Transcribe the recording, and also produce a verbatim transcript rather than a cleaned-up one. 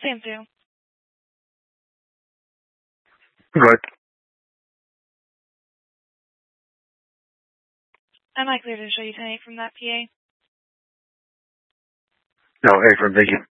Same too. Right. Am I clear to show you ten eight from that P A? No, A from thank you.